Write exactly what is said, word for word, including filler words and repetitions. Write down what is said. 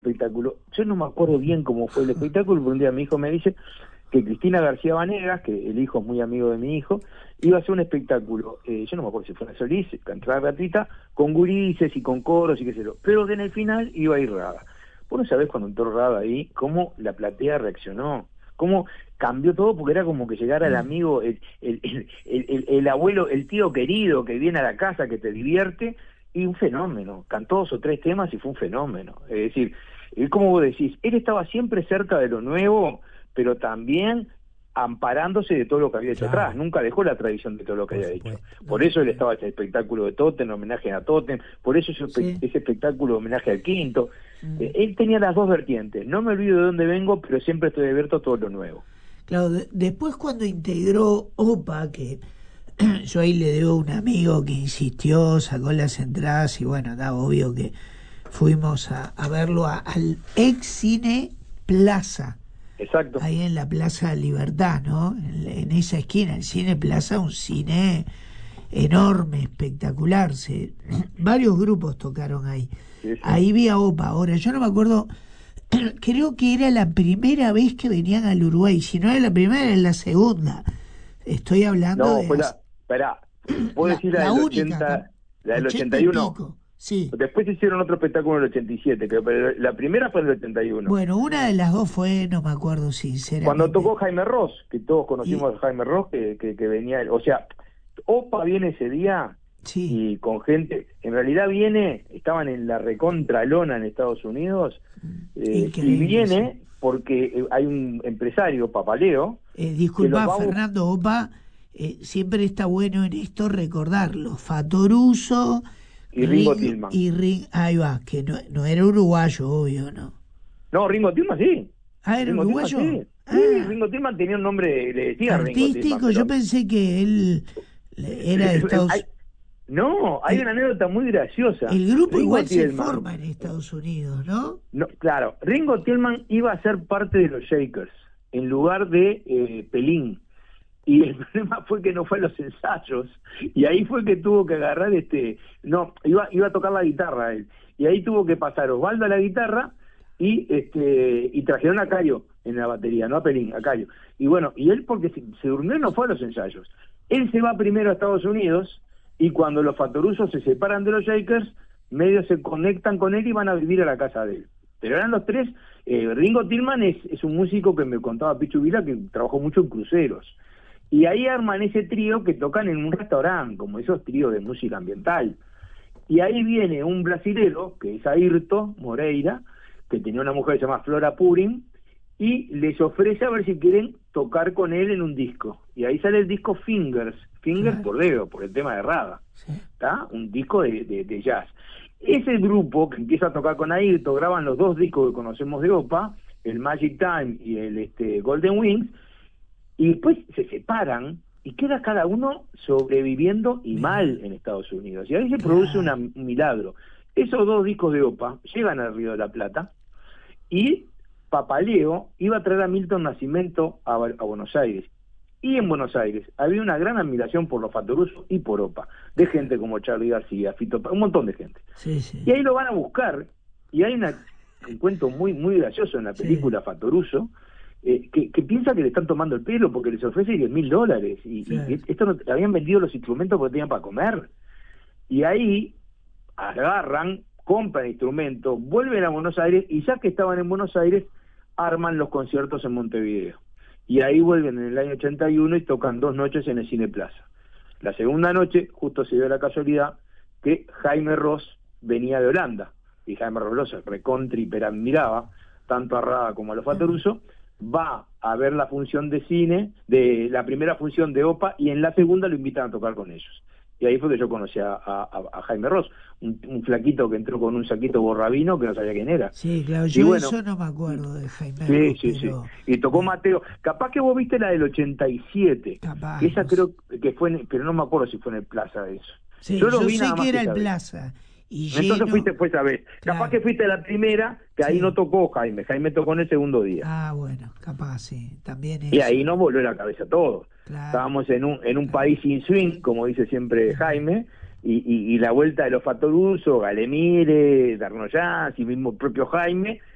espectáculo. Yo no me acuerdo bien cómo fue el espectáculo, pero un día mi hijo me dice que Cristina García Vanegas, que el hijo es muy amigo de mi hijo, iba a hacer un espectáculo, eh, yo no me acuerdo si fue una Solís, entrada gratuita, con gurises y con coros y qué sé yo, pero que en el final iba a ir Rada. Vos no sabés cuando entró Rada ahí, cómo la platea reaccionó, cómo cambió todo, porque era como que llegara el amigo, el, el, el, el, el, el abuelo, el tío querido que viene a la casa, que te divierte, y un fenómeno, cantó dos o tres temas y fue un fenómeno. Es decir, como vos decís, él estaba siempre cerca de lo nuevo, pero también amparándose de todo lo que había hecho Claro. atrás, nunca dejó la tradición de todo lo que Por había supuesto. hecho. Por eso él estaba ese espectáculo de Totem, homenaje a Totem, por eso ese, Sí. ese espectáculo de homenaje al Quinto. Mm. Eh, él tenía las dos vertientes, no me olvido de dónde vengo, pero siempre estoy abierto a todo lo nuevo. Claro, de- después cuando integró OPA, que yo ahí le debo a un amigo que insistió, sacó las entradas y bueno, da obvio que fuimos a, a verlo a- al ex Cine Plaza, Exacto. ahí en la Plaza Libertad, ¿no? En, en esa esquina, el Cine Plaza, un cine enorme, espectacular. Se, varios grupos tocaron ahí. Sí, sí. Ahí vi a OPA. Ahora, yo no me acuerdo, creo que era la primera vez que venían al Uruguay. Si no era la primera, era la segunda. Estoy hablando No, de fue hace- la, esperá, puedo la, decir la la del única, ochenta, la del ochenta ochenta y y uno. pico. Sí. Después hicieron otro espectáculo en el ochenta y siete, creo, pero la primera fue en el ochenta y uno. Bueno, una de las dos fue, no me acuerdo sinceramente. Cuando tocó Jaime Ross, que todos Y- conocimos a Jaime Ross, que, que, que venía, o sea, OPA viene ese día Sí. y con gente, en realidad viene, estaban en la recontralona en Estados Unidos, eh, Increíble, y viene sí. porque eh, hay un empresario, Papaleo, Eh, que disculpa, los va a bus- Fernando Opa, eh, siempre está bueno en esto recordarlo. Fatoruso, y Ringo Ring Tillman. y Ring, ahí va, que no, no era uruguayo, obvio, ¿no? No, Ringo Tillman sí. Ah, ¿era Ringo Tillman uruguayo? sí. Sí, Ah, Ringo Tillman tenía un nombre, le decía Ringo Tillman, artístico, pero yo pensé que él le- era de hay- Estados no, hay el, una anécdota muy graciosa. el grupo Ringo igual se Tillman, forma en Estados Unidos, ¿no? no, claro, Ringo Tillman iba a ser parte de los Shakers en lugar de eh, Pelín. Y el problema fue que no fue a los ensayos, y ahí fue que tuvo que agarrar este, no, iba, iba a tocar la guitarra él, y ahí tuvo que pasar Osvaldo a la guitarra y este y trajeron a Cayo en la batería, no a Pelín, a Cayo. Y bueno, y él porque se, se durmió no fue a los ensayos. Él se va primero a Estados Unidos, y cuando los Fatorusos se separan de los Shakers, medio se conectan con él y van a vivir a la casa de él. Pero eran los tres, eh, Ringo Tillman es, es un músico que me contaba Pichu Vila, que trabajó mucho en cruceros. Y ahí arman ese trío que tocan en un restaurante, como esos tríos de música ambiental. Y ahí viene un brasilero, que es Ayrton Moreira, que tenía una mujer que se llama Flora Purin, y les ofrece a ver si quieren tocar con él en un disco. Y ahí sale el disco Fingers, Fingers Claro. por dedo, por el tema de Rada, Sí. ¿está? Un disco de, de, de jazz. Ese grupo que empieza a tocar con Ayrton, graban los dos discos que conocemos de OPA, el Magic Time y el este, Golden Wings, y después se separan y queda cada uno sobreviviendo y Mira. mal en Estados Unidos. Y ahí se Claro. produce una, un milagro. Esos dos discos de OPA llegan al Río de la Plata y Papaleo iba a traer a Milton Nascimento a, a Buenos Aires. Y en Buenos Aires había una gran admiración por los Fatorusos y por OPA, de gente como Charly García, Fito, un montón de gente. Sí, sí. Y ahí lo van a buscar, y hay una, un cuento muy muy gracioso en la película, sí. Fatoruso, eh, que, que piensa que le están tomando el pelo porque les ofrece diez mil dólares, y, sí. y esto no, habían vendido los instrumentos porque tenían para comer. Y ahí agarran, compran instrumentos, vuelven a Buenos Aires, y ya que estaban en Buenos Aires, arman los conciertos en Montevideo. Y ahí vuelven en el año ochenta y uno y tocan dos noches en el Cine Plaza. La segunda noche, justo se dio la casualidad que Jaime Ross venía de Holanda, y Jaime Ross los recontra hiperadmiraba, tanto a Rada como a los Fatorusos, va a ver la función de cine, de la primera función de OPA, y en la segunda lo invitan a tocar con ellos. Y ahí fue que yo conocí a, a, a Jaime Ross, un, un flaquito que entró con un saquito borrabino que no sabía quién era. Sí, claro, yo y bueno, eso no me acuerdo de Jaime sí, Ross, sí, pero... sí. Y tocó Mateo. Capaz que vos viste la del ochenta y siete. Capaz, Que esa no sé. creo que fue, en, pero no me acuerdo si fue en el Plaza de eso. Sí, yo lo yo vi sé nada más que era el esa vez. Plaza. Y Entonces lleno... fuiste fue esa vez. Claro. Capaz que fuiste a la primera, que ahí Sí. no tocó Jaime. Jaime tocó en el segundo día. Ah, bueno, capaz, sí. También Y eso. ahí nos volvió la cabeza todo. Claro. Estábamos en un en un Claro. país sin swing, como dice siempre Jaime, y, y, y la vuelta de los Fatorusos, Galemire, Darno Jazz y mismo el propio Jaime,